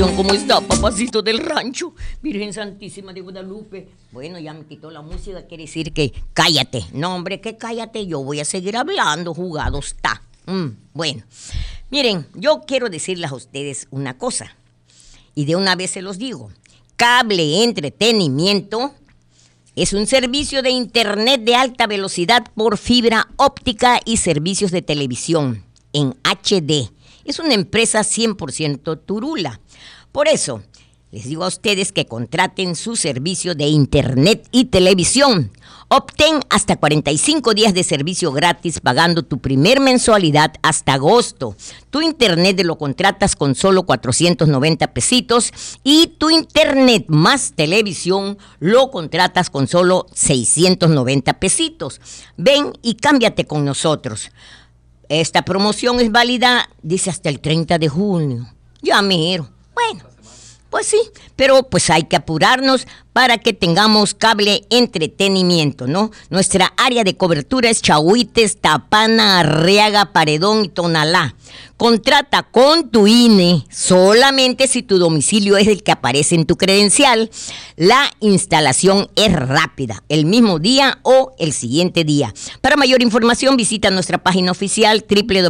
¿Cómo está, papacito del rancho? Virgen Santísima de Guadalupe. Bueno, ya me quitó la música, quiere decir que cállate. No, hombre, que cállate, yo voy a seguir hablando, jugado está. Bueno, miren, yo quiero decirles a ustedes una cosa. Y de una vez se los digo. Cable Entretenimiento es un servicio de internet de alta velocidad por fibra óptica y servicios de televisión en HD. Es una empresa 100% turula. Por eso, les digo a ustedes que contraten su servicio de internet y televisión. Obtén hasta 45 días de servicio gratis pagando tu primer mensualidad hasta agosto. Tu internet lo contratas con solo 490 pesitos y tu internet más televisión lo contratas con solo 690 pesitos. Ven y cámbiate con nosotros. Esta promoción es válida, dice, hasta el 30 de junio. Ya miro. Bueno, pues sí, pero pues hay que apurarnos para que tengamos Cable Entretenimiento, ¿no? Nuestra área de cobertura es Chahuites, Tapana, Arriaga, Paredón y Tonalá. Contrata con tu INE solamente si tu domicilio es el que aparece en tu credencial. La instalación es rápida, el mismo día o el siguiente día. Para mayor información visita nuestra página oficial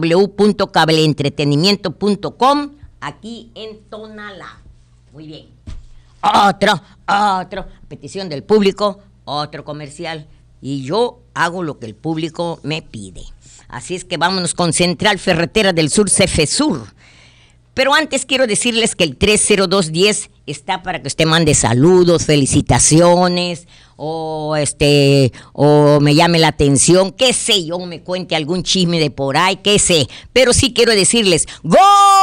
www.cableentretenimiento.com aquí en Tonalá. Muy bien. Otro, petición del público, otro comercial. Y yo hago lo que el público me pide. Así es que vámonos con Central Ferretera del Sur, Cefesur. Pero antes quiero decirles que el 30210 está para que usted mande saludos, felicitaciones, o me llame la atención, qué sé yo, me cuente algún chisme de por ahí, qué sé. Pero sí quiero decirles, ¡gol!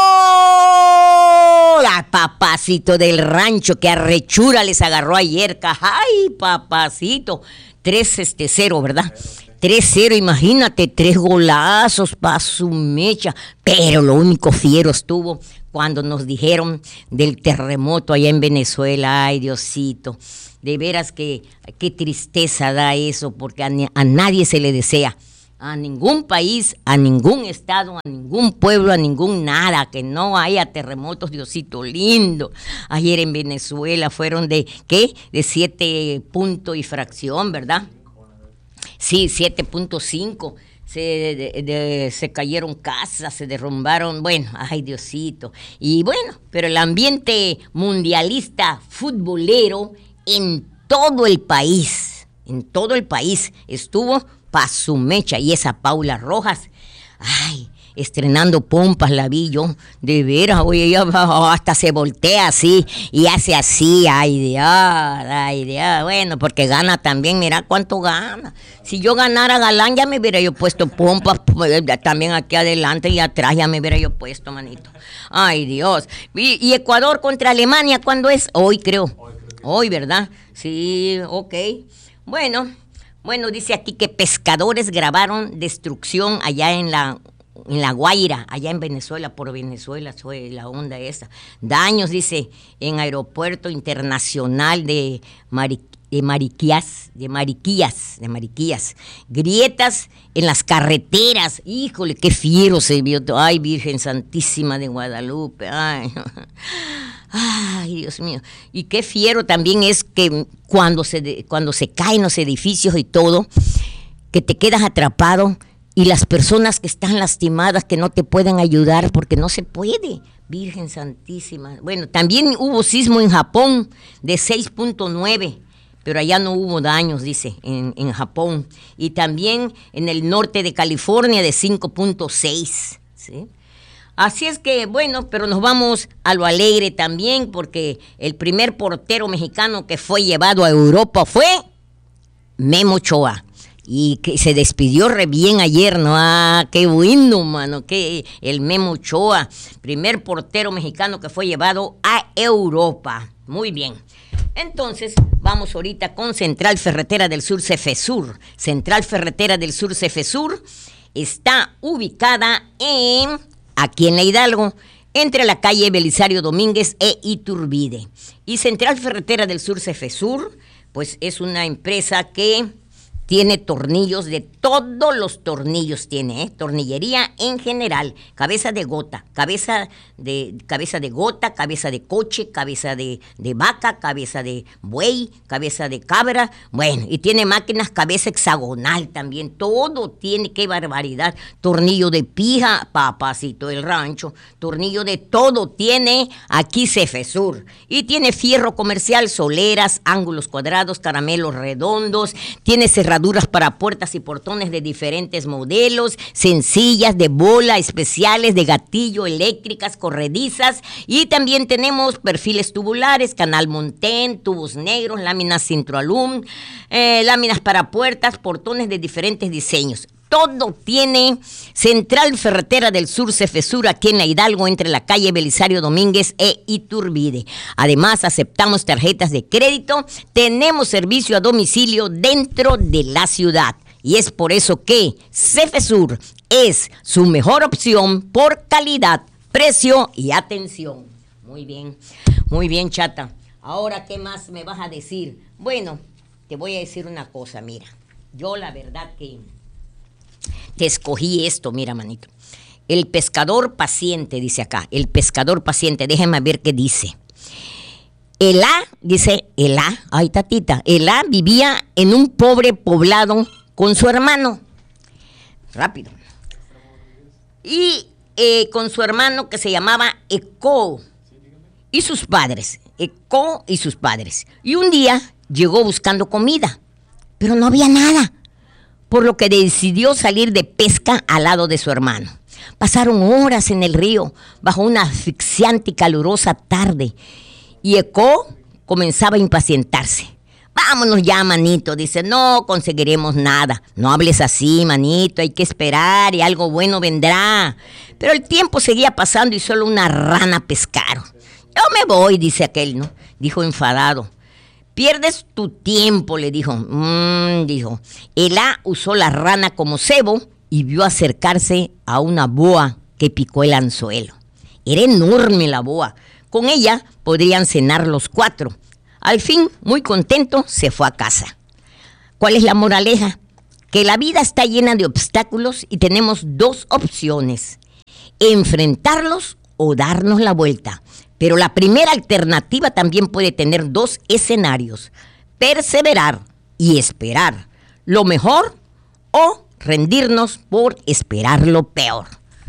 ¡A papacito del rancho! ¡Qué arrechura les agarró ayer! ¡Ay, papacito! 3-0, ¿verdad? 3-0, imagínate, 3 golazos pa' su mecha. Pero lo único fiero estuvo cuando nos dijeron del terremoto allá en Venezuela. Ay, Diosito, de veras que qué tristeza da eso, porque a nadie se le desea. A ningún país, a ningún estado, a ningún pueblo, a ningún nada, que no haya terremotos, Diosito lindo. Ayer en Venezuela fueron de 7 puntos y fracción, ¿verdad? Sí, 7.5. Se cayeron casas, se derrumbaron, bueno, ay Diosito. Y bueno, pero el ambiente mundialista futbolero en todo el país estuvo pa' su mecha. Y esa Paula Rojas, ay, estrenando pompas la vi yo, de veras, oye, ella hasta se voltea así y hace así, ay Dios, bueno, porque gana también, mira cuánto gana. Si yo ganara Galán, ya me hubiera yo puesto pompas también aquí adelante y atrás, ya me hubiera yo puesto, manito. Ay Dios. Y Ecuador contra Alemania, ¿cuándo es? Hoy creo. Hoy, ¿verdad? Sí, ok. Bueno, dice aquí que pescadores grabaron destrucción allá en La Guaira, allá en Venezuela, por Venezuela, fue la onda esa. Daños, dice, en aeropuerto internacional de Mariquías. Grietas en las carreteras. Híjole, qué fiero se vio. Ay, Virgen Santísima de Guadalupe. Ay, Dios mío. Y qué fiero también es que cuando se caen los edificios y todo, que te quedas atrapado. Y las personas que están lastimadas, que no te pueden ayudar porque no se puede, Virgen Santísima. Bueno, también hubo sismo en Japón de 6.9, pero allá no hubo daños, dice, en Japón. Y también en el norte de California de 5.6, ¿sí? Así es que, bueno, pero nos vamos a lo alegre también, porque el primer portero mexicano que fue llevado a Europa fue Memo Ochoa. Y que se despidió re bien ayer, ¿no? Ah, qué bueno, mano, que el Memo Ochoa, primer portero mexicano que fue llevado a Europa. Muy bien. Entonces, vamos ahorita con Central Ferretera del Sur, Cefesur. Central Ferretera del Sur, Cefesur, está ubicada aquí en La Hidalgo, entre la calle Belisario Domínguez e Iturbide. Y Central Ferretera del Sur, Cefesur, pues es una empresa que tiene tornillos de todos los tornillos tiene, tornillería en general, cabeza de gota, cabeza de gota, cabeza de coche, cabeza de vaca, cabeza de buey, cabeza de cabra, bueno, y tiene máquinas cabeza hexagonal también, todo tiene, qué barbaridad, tornillo de pija, papacito del rancho, tornillo de todo tiene aquí Cefesur, y tiene fierro comercial, soleras, ángulos cuadrados, caramelos redondos, tiene cerraduras para puertas y portones de diferentes modelos, sencillas, de bola, especiales, de gatillo, eléctricas, corredizas, y también tenemos perfiles tubulares, canal montén, tubos negros, láminas Sintroalum, láminas para puertas, portones de diferentes diseños. Todo tiene Central Ferretera del Sur, Cefesur, aquí en la Hidalgo, entre la calle Belisario Domínguez e Iturbide. Además, aceptamos tarjetas de crédito, tenemos servicio a domicilio dentro de la ciudad. Y es por eso que Cefesur es su mejor opción por calidad, precio y atención. Muy bien, chata. Ahora, ¿qué más me vas a decir? Bueno, te voy a decir una cosa, mira. Yo la verdad que te escogí esto, mira, manito. El pescador paciente, dice acá. El pescador paciente, déjeme ver qué dice. Ay, tatita. Elá vivía en un pobre poblado con su hermano. Rápido. Y con su hermano que se llamaba Eco. Y sus padres. Eco y sus padres. Y un día llegó buscando comida, pero no había nada, por lo que decidió salir de pesca al lado de su hermano. Pasaron horas en el río, bajo una asfixiante y calurosa tarde, y Eco comenzaba a impacientarse. Vámonos ya, manito, dice, no conseguiremos nada. No hables así, manito, hay que esperar y algo bueno vendrá. Pero el tiempo seguía pasando y solo una rana pescaron. Yo me voy, dice aquel, ¿no? Dijo enfadado. Pierdes tu tiempo, le dijo. Dijo. Elá usó la rana como cebo y vio acercarse a una boa que picó el anzuelo. Era enorme la boa. Con ella podrían cenar los 4. Al fin, muy contento, se fue a casa. ¿Cuál es la moraleja? Que la vida está llena de obstáculos y tenemos 2 opciones: enfrentarlos o darnos la vuelta. Pero la primera alternativa también puede tener 2 escenarios: perseverar y esperar lo mejor, o rendirnos por esperar lo peor.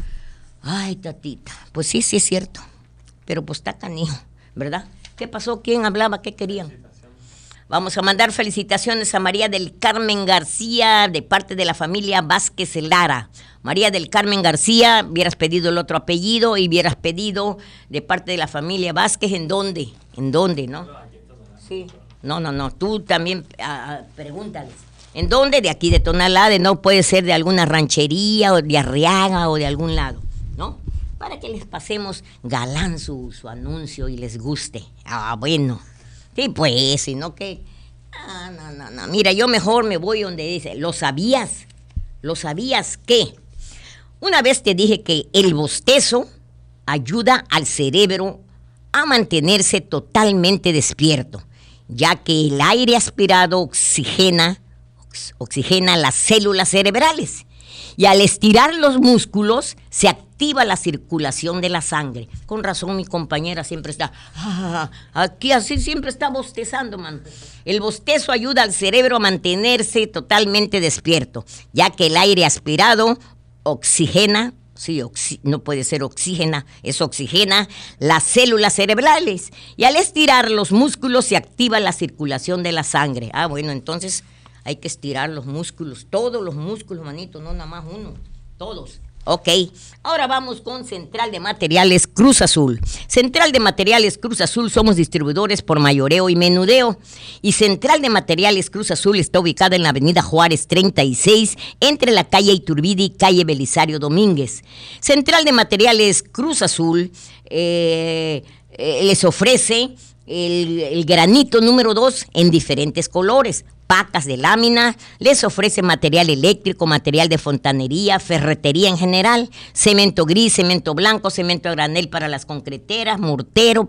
Ay, tatita, pues sí es cierto, pero pues está canijo, ¿verdad? ¿Qué pasó? ¿Quién hablaba? ¿Qué querían? Vamos a mandar felicitaciones a María del Carmen García, de parte de la familia Vázquez Lara. María del Carmen García, hubieras pedido el otro apellido y hubieras pedido de parte de la familia Vázquez, ¿en dónde? ¿En dónde, no? Sí. No, tú también pregúntales. ¿En dónde? De aquí de Tonalá, no puede ser de alguna ranchería o de Arriaga o de algún lado, ¿no? Para que les pasemos galán su anuncio y les guste. Bueno. Sí, pues, sino que... No. Mira, yo mejor me voy donde dice, ¿lo sabías? ¿Lo sabías qué? Una vez te dije que el bostezo ayuda al cerebro a mantenerse totalmente despierto, ya que el aire aspirado oxigena las células cerebrales. Y al estirar los músculos se activa la circulación de la sangre. Con razón mi compañera siempre está, aquí así siempre está bostezando, man. El bostezo ayuda al cerebro a mantenerse totalmente despierto, ya que el aire aspirado oxigena, no puede ser oxígena, es oxigena las células cerebrales. Y al estirar los músculos se activa la circulación de la sangre. Bueno, entonces... hay que estirar los músculos, todos los músculos, manito, no nada más uno, todos. Ok, ahora vamos con Central de Materiales Cruz Azul. Central de Materiales Cruz Azul, somos distribuidores por mayoreo y menudeo. Y Central de Materiales Cruz Azul está ubicada en la avenida Juárez 36, entre la calle Iturbide y calle Belisario Domínguez. Central de Materiales Cruz Azul les ofrece el granito número 2 en diferentes colores, pacas de lámina, les ofrece material eléctrico, material de fontanería, ferretería en general, cemento gris, cemento blanco, cemento a granel para las concreteras, mortero,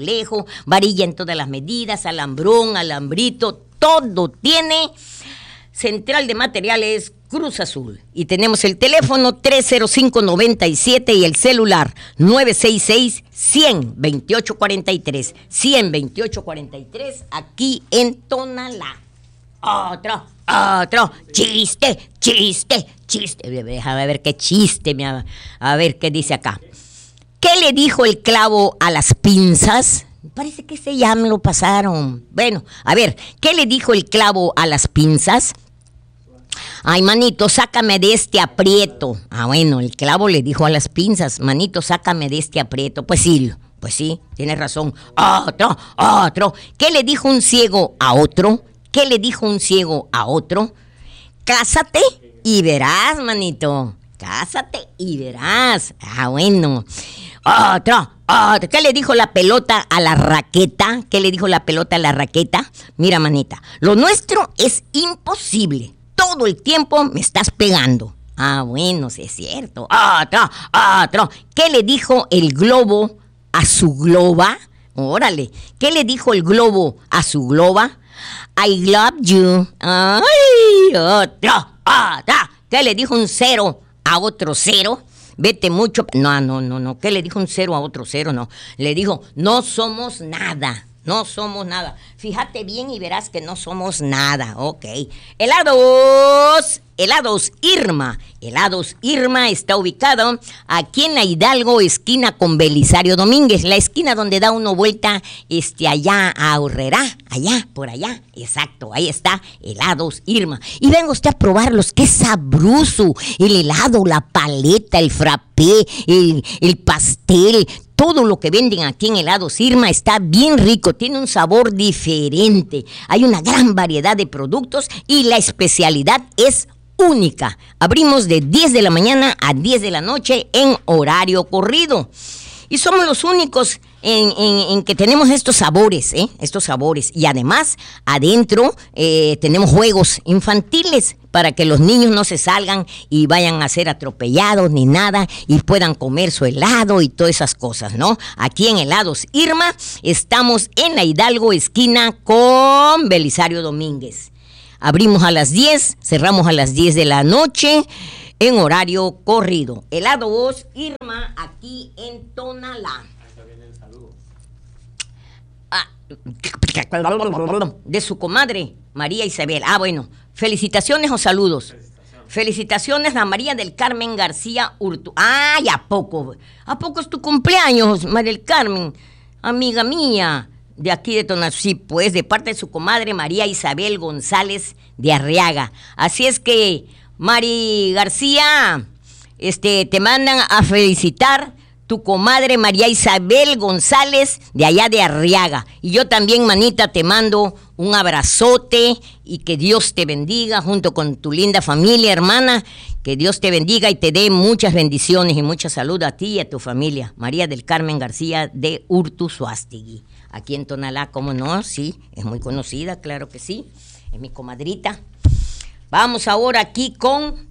pegazulejo, varilla en todas las medidas, alambrón, alambrito, todo tiene Central de Materiales Cruz Azul. Y tenemos el teléfono 305-97 y el celular 966-100-2843. 100-2843 aquí en Tonalá. Otro chiste. Déjame ver qué chiste, a ver qué dice acá. ¿Qué le dijo el clavo a las pinzas? Parece que ese ya me lo pasaron. Bueno, a ver, ¿qué le dijo el clavo a las pinzas? Ay, manito, sácame de este aprieto. Ah, bueno, el clavo le dijo a las pinzas, manito, sácame de este aprieto. Pues sí, tienes razón. Otro. ¿Qué le dijo un ciego a otro? ¿Qué le dijo un ciego a otro? Cásate y verás, manito. Cásate y verás. Ah, bueno. Otro. ¿Qué le dijo la pelota a la raqueta? ¿Qué le dijo la pelota a la raqueta? Mira, manita, lo nuestro es imposible. Todo el tiempo me estás pegando. Ah, bueno, sí es cierto. Otro. ¿Qué le dijo el globo a su globa? Órale. ¿Qué le dijo el globo a su globa? I love you. Ay, otro. ¿Qué le dijo un cero a otro cero? Vete mucho. No. ¿Qué le dijo un cero a otro cero? No. Le dijo, no somos nada. No somos nada. Fíjate bien y verás que no somos nada. Ok. Helados Irma. Helados Irma está ubicado aquí en la Hidalgo, esquina con Belisario Domínguez. La esquina donde da uno vuelta allá a Aurrerá. Allá, por allá. Exacto, ahí está Helados Irma. Y venga usted a probarlos. ¡Qué sabroso! El helado, la paleta, el frappé, el pastel. Todo lo que venden aquí en Helados Irma está bien rico, tiene un sabor diferente. Hay una gran variedad de productos y la especialidad es única. Abrimos de 10 de la mañana a 10 de la noche en horario corrido. Y somos los únicos en que tenemos estos sabores. Y además, adentro tenemos juegos infantiles para que los niños no se salgan y vayan a ser atropellados ni nada y puedan comer su helado y todas esas cosas, ¿no? Aquí en Helados Irma estamos en la Hidalgo, esquina con Belisario Domínguez. Abrimos a las 10, cerramos a las 10 de la noche en horario corrido. Helados Irma aquí en Tonalá. De su comadre María Isabel. Ah, bueno, felicitaciones o saludos. Felicitaciones a María del Carmen García Urtu. Ay, ¿a poco es tu cumpleaños, María del Carmen? Amiga mía, de aquí de Tonalá. Sí, pues, de parte de su comadre María Isabel González de Arriaga. Así es que, Mari García, te mandan a felicitar tu comadre María Isabel González de allá de Arriaga. Y yo también, manita, te mando un abrazote y que Dios te bendiga junto con tu linda familia, hermana. Que Dios te bendiga y te dé muchas bendiciones y mucha salud a ti y a tu familia. María del Carmen García de Urtuzuastigui. Aquí en Tonalá, ¿cómo no? Sí, es muy conocida, claro que sí. Es mi comadrita. Vamos ahora aquí con.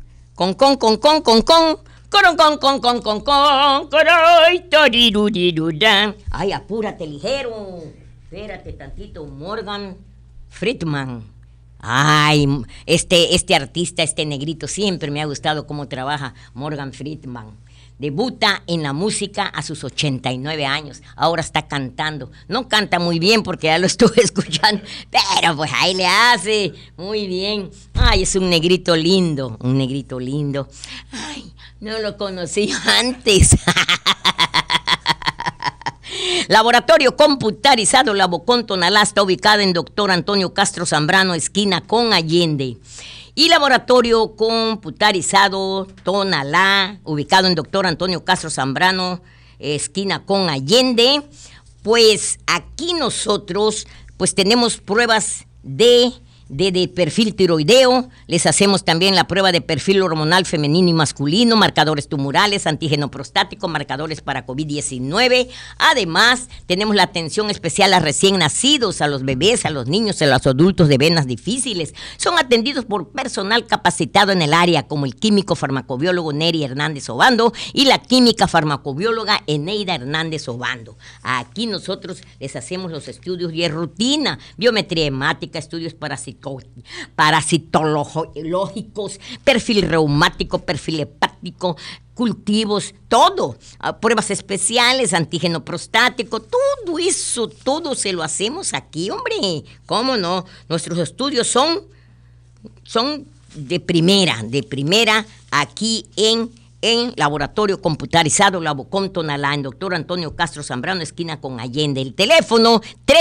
Ay, apúrate ligero. Espérate tantito, Morgan Friedman. Ay, este artista, este negrito, siempre me ha gustado cómo trabaja Morgan Friedman. Debuta en la música a sus 89 años. Ahora está cantando. No canta muy bien porque ya lo estuve escuchando, pero pues ahí le hace muy bien. Ay, es un negrito lindo, Ay, no lo conocí antes. Laboratorio Computarizado Labocón Tonalá está ubicada en Dr. Antonio Castro Zambrano, esquina con Allende. Y Laboratorio Computarizado Tonalá, ubicado en Dr. Antonio Castro Zambrano, esquina con Allende. Pues aquí nosotros pues tenemos pruebas de perfil tiroideo, les hacemos también la prueba de perfil hormonal femenino y masculino, marcadores tumorales, antígeno prostático, marcadores para COVID-19. Además, tenemos la atención especial a recién nacidos, a los bebés, a los niños, a los adultos de venas difíciles. Son atendidos por personal capacitado en el área, como el químico farmacobiólogo Neri Hernández Obando y la química farmacobióloga Eneida Hernández Obando. Aquí nosotros les hacemos los estudios y es rutina, biometría hemática, estudios parasitológicos, parasitológicos, perfil reumático, perfil hepático, cultivos, todo, pruebas especiales, antígeno prostático, todo eso, todo se lo hacemos aquí, hombre. ¿Cómo no? Nuestros estudios son de primera, aquí en Laboratorio Computarizado Labocom Tonalá, en Doctor Antonio Castro Zambrano, esquina con Allende. El teléfono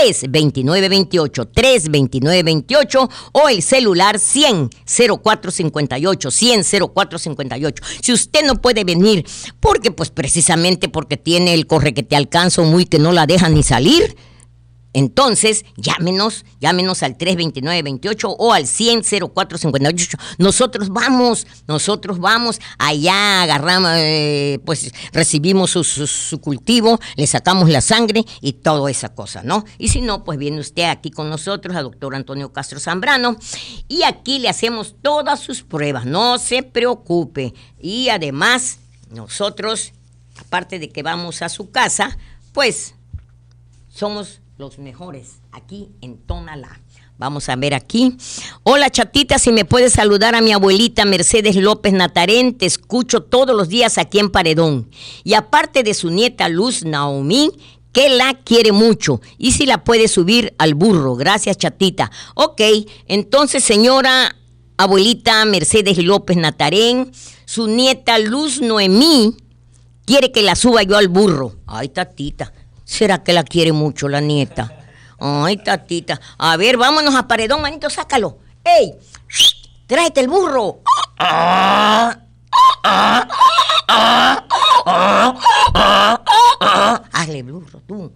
329-28 o el celular 100-0458, 100-0458. Si usted no puede venir, porque pues precisamente porque tiene el corre que te alcanzo muy que no la deja ni salir, entonces, llámenos al 329-28 o al 100-0458. Nosotros vamos, allá agarramos, pues recibimos su cultivo, le sacamos la sangre y toda esa cosa, ¿no? Y si no, pues viene usted aquí con nosotros, a doctor Antonio Castro Zambrano, y aquí le hacemos todas sus pruebas, no se preocupe. Y además, nosotros, aparte de que vamos a su casa, pues somos los mejores aquí en Tonalá. Vamos a ver aquí. Hola, chatita, si me puedes saludar a mi abuelita Mercedes López Natarén, te escucho todos los días aquí en Paredón. Y aparte de su nieta Luz Naomi, que la quiere mucho, y si la puede subir al burro. Gracias, chatita. Ok, entonces, señora abuelita Mercedes López Natarén, su nieta Luz Noemí quiere que la suba yo al burro. Ay, tatita, ¿será que la quiere mucho la nieta? Ay, tatita. A ver, vámonos a Paredón, manito, sácalo. ¡Ey! ¡Tráete el burro! Hazle burro, tú.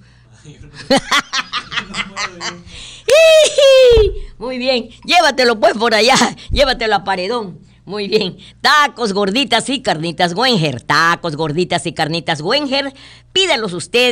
Muy bien, llévatelo pues por allá, llévatelo a Paredón. Muy bien, tacos, gorditas y carnitas Wenger. Tacos, gorditas y carnitas Wenger. Pídalos usted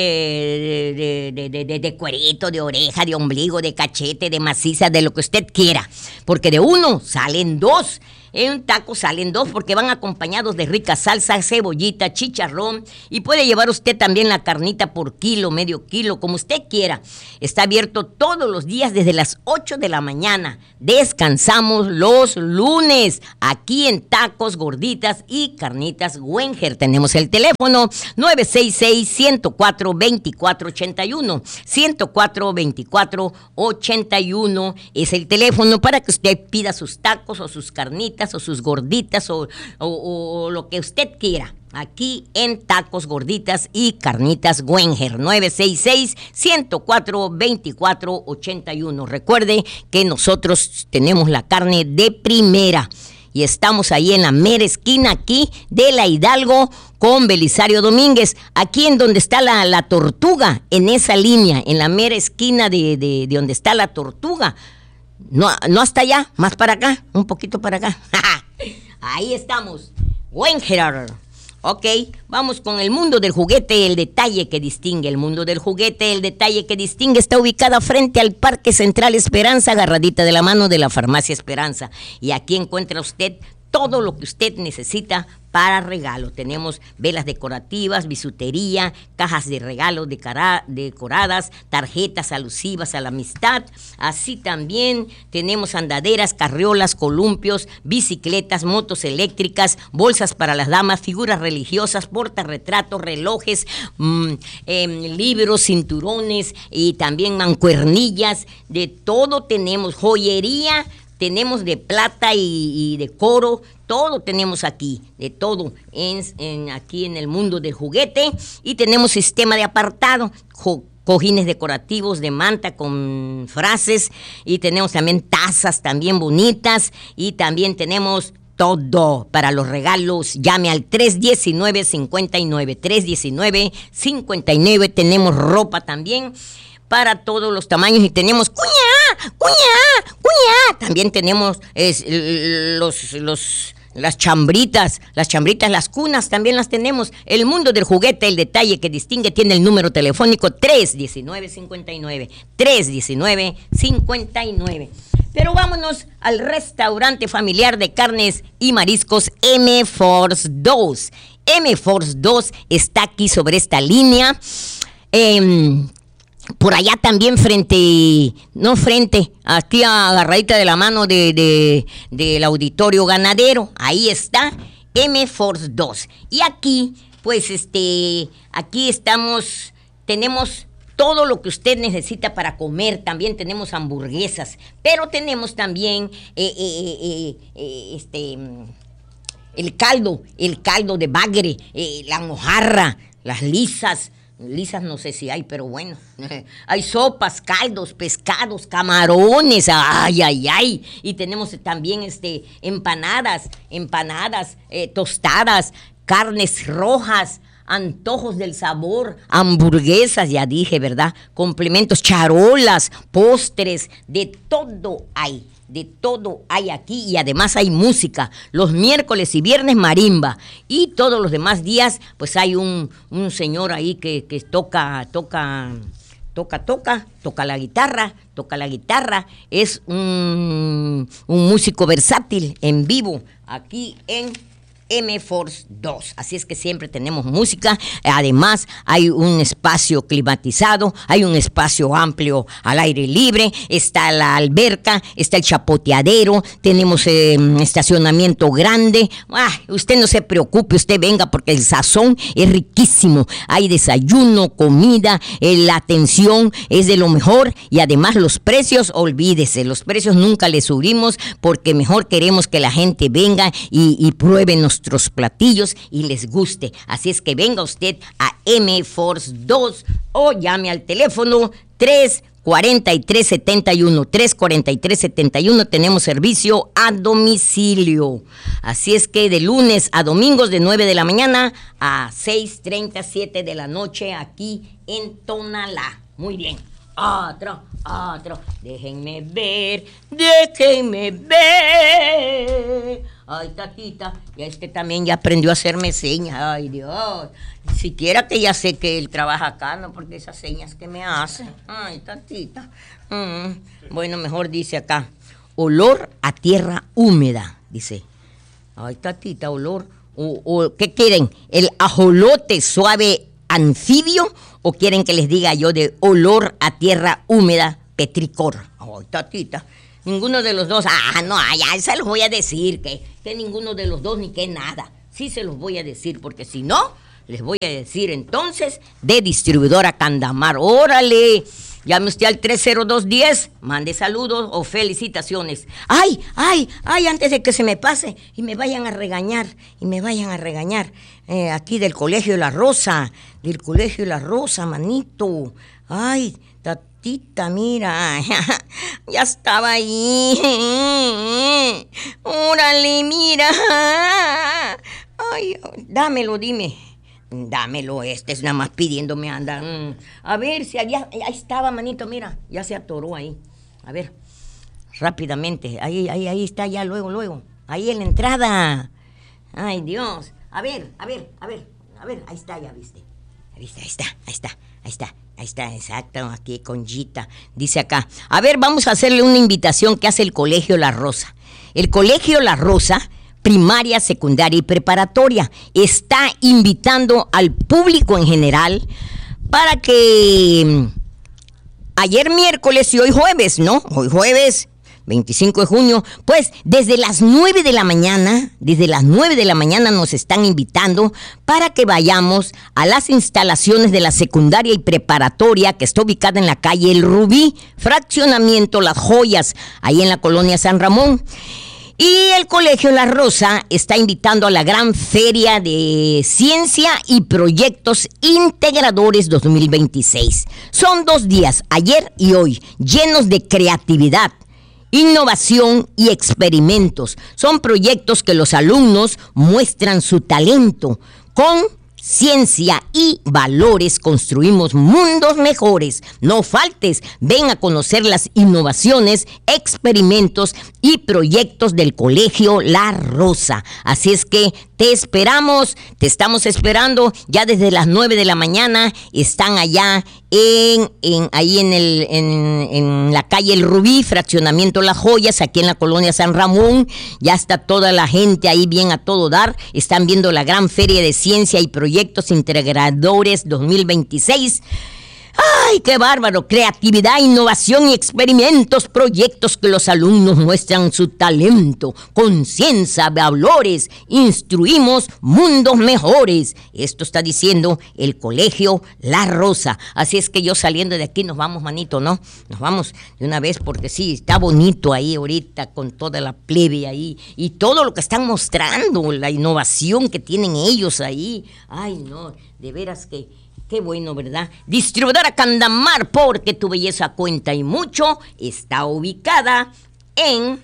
de cuerito, de oreja, de ombligo, de cachete, de maciza, de lo que usted quiera. Porque de uno salen dos. En un taco salen dos porque van acompañados de rica salsa, cebollita, chicharrón, y puede llevar usted también la carnita por kilo, medio kilo, como usted quiera. Está abierto todos los días desde las 8 de la mañana. Descansamos los lunes aquí en Tacos, Gorditas y Carnitas Wenger. Tenemos el teléfono 966-104-2481. 104-2481 es el teléfono para que usted pida sus tacos o sus carnitas o sus gorditas o lo que usted quiera. Aquí en Tacos, Gorditas y Carnitas Wenger, 966-104-2481. Recuerde que nosotros tenemos la carne de primera y estamos ahí en la mera esquina aquí de la Hidalgo con Belisario Domínguez, aquí en donde está la tortuga, en esa línea, en la mera esquina de donde está la tortuga. No hasta allá, más para acá, un poquito para acá. Ahí estamos, Wenger. Ok, vamos con el mundo del juguete, el detalle que distingue. El mundo del juguete, el detalle que distingue, está ubicada frente al Parque Central Esperanza, agarradita de la mano de la Farmacia Esperanza. Y aquí encuentra usted todo lo que usted necesita para regalo. Tenemos velas decorativas, bisutería, cajas de regalo decoradas, tarjetas alusivas a la amistad. Así también tenemos andaderas, carriolas, columpios, bicicletas, motos eléctricas, bolsas para las damas, figuras religiosas, portarretratos, relojes, libros, cinturones y también mancuernillas. De todo tenemos, joyería. Tenemos de plata y de coro, todo tenemos aquí, de todo, aquí en el mundo del juguete. Y tenemos sistema de apartado, cojines decorativos de manta con frases, y tenemos también tazas también bonitas, y también tenemos todo para los regalos. Llame al 319-59, 319-59, tenemos ropa también para todos los tamaños y tenemos cuña. También tenemos las chambritas, las cunas también las tenemos. El mundo del juguete, el detalle que distingue, tiene el número telefónico 319-59. Pero vámonos al restaurante familiar de carnes y mariscos M-Force 2. M-Force 2 está aquí sobre esta línea. por allá también aquí agarradita de la mano del auditorio ganadero, ahí está M-Force 2. Y aquí, pues aquí tenemos todo lo que usted necesita para comer. También tenemos hamburguesas, pero tenemos también el caldo de bagre, la mojarra, las lisas no sé si hay, pero bueno, hay sopas, caldos, pescados, camarones, ay, y tenemos también empanadas, tostadas, carnes rojas, antojos del sabor, hamburguesas, ya dije, ¿verdad? Complementos, charolas, postres, de todo hay aquí, y además hay música. Los miércoles y viernes marimba, y todos los demás días pues hay un señor ahí que toca la guitarra, es un músico versátil en vivo aquí en M-Force 2. Así es que siempre tenemos música. Además, hay un espacio climatizado, hay un espacio amplio al aire libre, está la alberca, está el chapoteadero, tenemos estacionamiento grande. Usted no se preocupe, usted venga, porque el sazón es riquísimo. Hay desayuno, comida, la atención es de lo mejor, y además los precios, olvídese, los precios nunca les subimos, porque mejor queremos que la gente venga y pruebe nuestros platillos y les guste. Así es que venga usted a M-Force 2 o llame al teléfono 343-71. Tenemos servicio a domicilio. Así es que de lunes a domingos, de 9 de la mañana a 6:37 de la noche, aquí en Tonalá. Muy bien. Otro. Déjenme ver. Ay, tatita, y también ya aprendió a hacerme señas. Ay, Dios. Siquiera que ya sé que él trabaja acá, ¿no? Porque esas señas que me hace. Ay, tatita. Bueno, mejor dice acá, olor a tierra húmeda, dice. Ay, tatita, olor. ¿Qué quieren? ¿El ajolote suave anfibio? ¿O quieren que les diga yo de olor a tierra húmeda petricor? Ay, tatita. Ninguno de los dos. No, ya se los voy a decir que ninguno de los dos ni que nada. Sí se los voy a decir, porque si no, les voy a decir entonces de Distribuidora Candamar. ¡Órale! Llame usted al 30210, mande saludos o felicitaciones. ¡Ay! Antes de que se me pase y me vayan a regañar, aquí del Colegio La Rosa, manito. ¡Ay, tatita, mira! Ya estaba ahí. ¡Órale, mira! ¡Ay, dime! Dámelo, es nada más pidiéndome, anda. A ver si ahí estaba, manito, mira, ya se atoró ahí. A ver, rápidamente, ahí está ya, luego, ahí en la entrada. Ay, Dios. A ver, ahí está, ya viste. Ahí está, exacto, aquí con Gita. Dice acá, a ver, vamos a hacerle una invitación que hace el Colegio La Rosa. El Colegio La Rosa, primaria, secundaria y preparatoria, está invitando al público en general para que ayer miércoles y hoy jueves, ¿no? Hoy jueves 25 de junio, pues desde las 9 de la mañana nos están invitando para que vayamos a las instalaciones de la secundaria y preparatoria que está ubicada en la calle El Rubí, fraccionamiento Las Joyas, ahí en la colonia San Ramón. Y el Colegio La Rosa está invitando a la gran Feria de Ciencia y Proyectos Integradores 2026. Son 2 días, ayer y hoy, llenos de creatividad, innovación y experimentos. Son proyectos que los alumnos muestran su talento. Con ciencia y valores construimos mundos mejores. No faltes, ven a conocer las innovaciones, experimentos y proyectos del Colegio La Rosa. Así es que te estamos esperando ya desde las 9 de la mañana. Están allá ahí en la calle El Rubí, fraccionamiento Las Joyas, aquí en la colonia San Ramón. Ya está toda la gente ahí bien a todo dar. Están viendo la gran Feria de Ciencia y Proyectos Integradores 2026. ¡Ay, qué bárbaro! Creatividad, innovación y experimentos, proyectos que los alumnos muestran su talento, conciencia, valores, instruimos mundos mejores. Esto está diciendo el Colegio La Rosa. Así es que yo saliendo de aquí nos vamos, manito, ¿no? Nos vamos de una vez porque sí, está bonito ahí ahorita con toda la plebe ahí y todo lo que están mostrando, la innovación que tienen ellos ahí. Ay, no, de veras que... Qué bueno, ¿verdad? Distribuidora Candamar, porque tu belleza cuenta y mucho, está ubicada en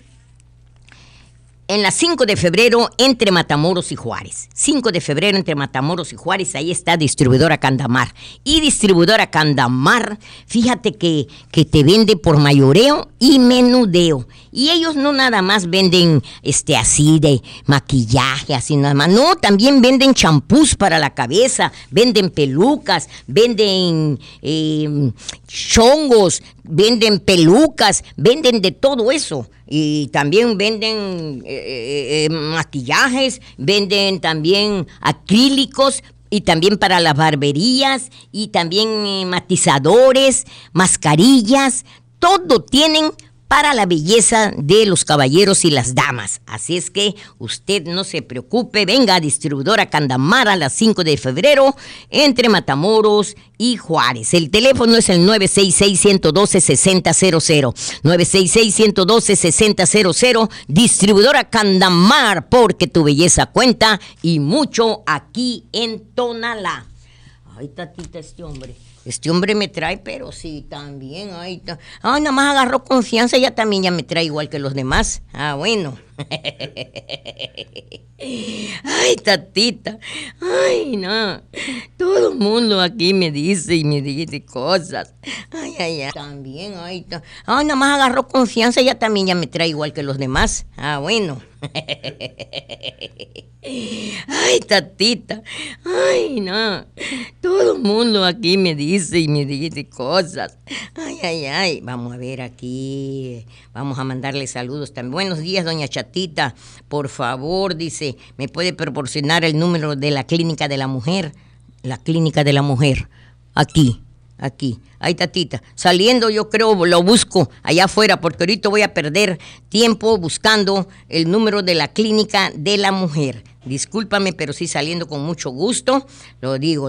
la 5 de febrero entre Matamoros y Juárez. 5 de febrero entre Matamoros y Juárez, ahí está Distribuidora Candamar. Y Distribuidora Candamar, fíjate que te vende por mayoreo y menudeo. Y ellos no nada más venden así de maquillaje, así nada más. No, también venden champús para la cabeza, venden pelucas, venden chongos, venden pelucas, venden de todo eso. Y también venden maquillajes, venden también acrílicos y también para las barberías y también matizadores, mascarillas, todo tienen para la belleza de los caballeros y las damas. Así es que usted no se preocupe, venga a Distribuidora Candamar a las 5 de febrero entre Matamoros y Juárez. El teléfono es el 966-112-6000. 966-112-6000. Distribuidora Candamar, porque tu belleza cuenta y mucho aquí en Tonalá. Ay, tatita, este hombre me trae, pero sí, también. Ay, nada más agarró confianza, ya me trae igual que los demás. Ah, bueno. Ay, tatita. Ay, no. Todo el mundo aquí me dice cosas. Ay. También, nada más agarró confianza, ya me trae igual que los demás. Ah, bueno. Ay, tatita. Ay, no. Todo el mundo aquí me dice cosas. Ay. Vamos a ver aquí. Vamos a mandarle saludos también. Buenos días, doña Chatita. Por favor, dice, ¿me puede proporcionar el número de la clínica de la mujer? La clínica de la mujer. Aquí. Ay, tatita, saliendo yo creo lo busco allá afuera porque ahorita voy a perder tiempo buscando el número de la clínica de la mujer. Discúlpame, pero sí saliendo con mucho gusto, lo digo.